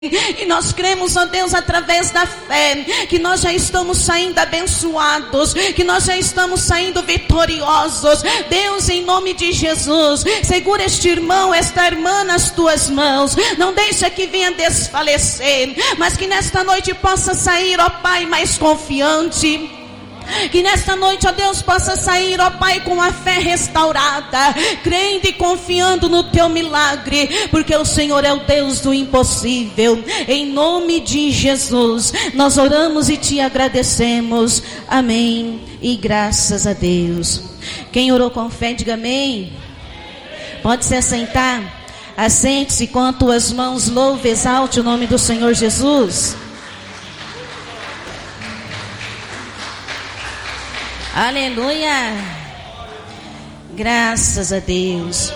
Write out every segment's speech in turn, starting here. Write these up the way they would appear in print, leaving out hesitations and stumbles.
E nós cremos, ó Deus, através da fé, que nós já estamos saindo abençoados, que nós já estamos saindo vitoriosos. Deus, em nome de Jesus, segura este irmão, esta irmã nas tuas mãos. Não deixa que venha desfalecer, mas que nesta noite possa sair, ó Pai, mais confiante. Que nesta noite, ó Deus, possa sair, ó Pai, com a fé restaurada, crendo e confiando no teu milagre, porque o Senhor é o Deus do impossível. Em nome de Jesus, nós oramos e te agradecemos. Amém e graças a Deus. Quem orou com fé, diga amém. Pode se assentar. Assente-se com as tuas mãos, louve, exalte o nome do Senhor Jesus. Aleluia, graças a Deus.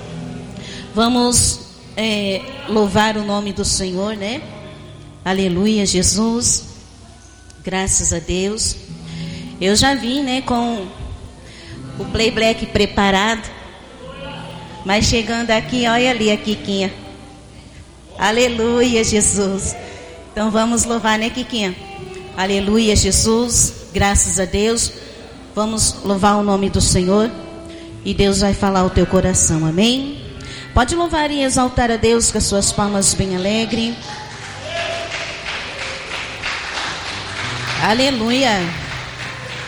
Vamos louvar o nome do Senhor, né? Aleluia, Jesus, graças a Deus. Eu já vim, né, com o Play Black preparado, mas chegando aqui, olha ali a Quiquinha. Aleluia, Jesus. Então vamos louvar, né, Quiquinha? Aleluia, Jesus, graças a Deus. Vamos louvar o nome do Senhor e Deus vai falar ao teu coração, amém? Pode louvar e exaltar a Deus com as suas palmas bem alegres. Aleluia.